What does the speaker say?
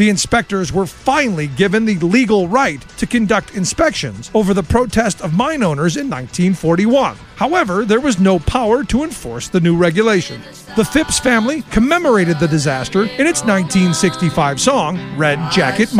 The inspectors were finally given the legal right to conduct inspections over the protest of mine owners in 1941. However, there was no power to enforce the new regulations. The Phipps family commemorated the disaster in its 1965 song, Red Jacket